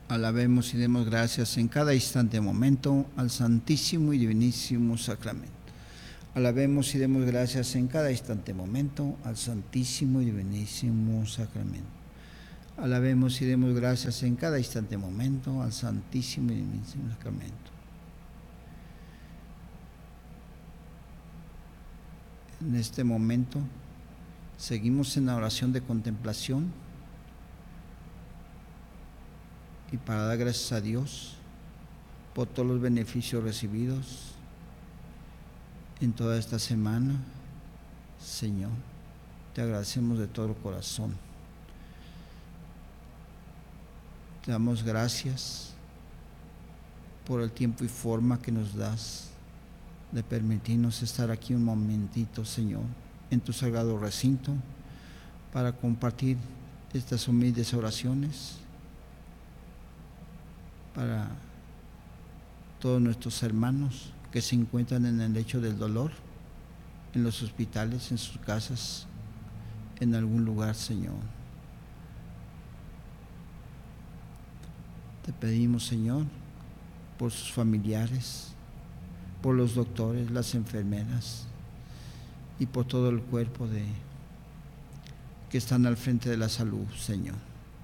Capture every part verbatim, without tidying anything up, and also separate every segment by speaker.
Speaker 1: Alabemos y demos gracias en cada instante y momento al Santísimo y Divinísimo Sacramento. Alabemos y demos gracias en cada instante y momento al Santísimo y Divinísimo Sacramento. Alabemos y demos gracias en cada instante y momento al Santísimo y Divinísimo Sacramento. En este momento seguimos en la oración de contemplación y para dar gracias a Dios por todos los beneficios recibidos en toda esta semana. Señor, te agradecemos de todo corazón. Te damos gracias por el tiempo y forma que nos das de permitirnos estar aquí un momentito, Señor, en tu sagrado recinto para compartir estas humildes oraciones para todos nuestros hermanos que se encuentran en el lecho del dolor, en los hospitales, en sus casas, en algún lugar, Señor. Te pedimos, Señor, por sus familiares, por los doctores, las enfermeras y por todo el cuerpo de que están al frente de la salud, Señor.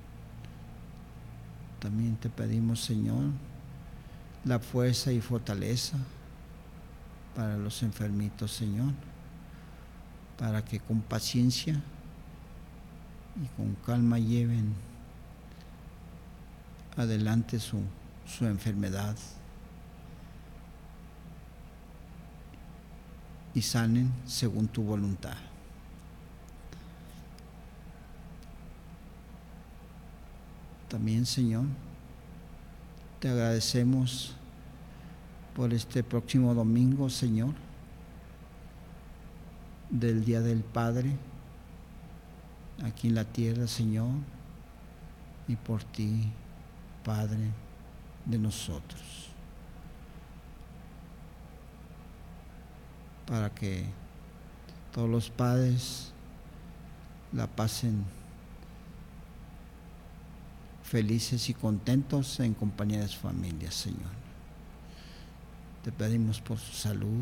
Speaker 1: También te pedimos, Señor, la fuerza y fortaleza para los enfermitos, Señor, para que con paciencia y con calma lleven adelante su, su enfermedad y sanen según tu voluntad. También, Señor, te agradecemos por este próximo domingo, Señor, del Día del Padre, aquí en la tierra, Señor, y por ti, Padre de nosotros, para que todos los padres la pasen felices y contentos en compañía de su familia, Señor. Te pedimos por su salud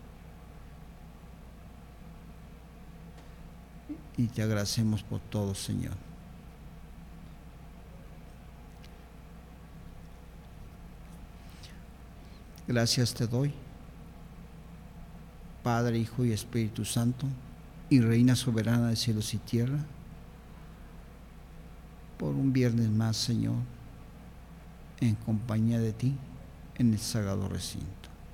Speaker 1: y te agradecemos por todo, Señor. Gracias te doy, Padre, Hijo y Espíritu Santo, y Reina soberana de cielos y tierra, por un viernes más, Señor, en compañía de ti, en el sagrado recinto.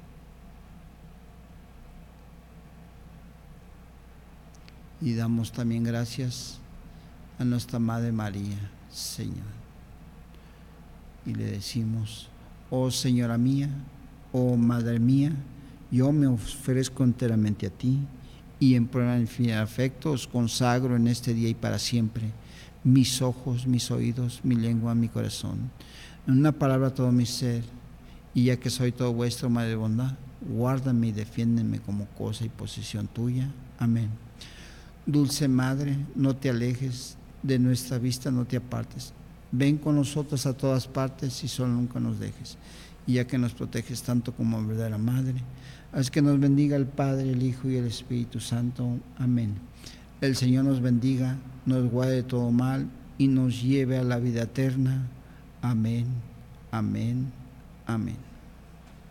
Speaker 1: Y damos también gracias a nuestra Madre María, Señor. Y le decimos: oh Señora mía, oh Madre mía, yo me ofrezco enteramente a ti, y en prueba de infinito afecto os consagro en este día y para siempre mis ojos, mis oídos, mi lengua, mi corazón, en una palabra todo mi ser, y ya que soy todo vuestro, Madre de bondad, guárdame y defiéndeme como cosa y posesión tuya. Amén. Dulce Madre, no te alejes de nuestra vista, no te apartes. Ven con nosotros a todas partes y solo nunca nos dejes. Y ya que nos proteges tanto como verdadera Madre, haz que nos bendiga el Padre, el Hijo y el Espíritu Santo. Amén. El Señor nos bendiga, nos guarde de todo mal y nos lleve a la vida eterna. Amén, amén, amén.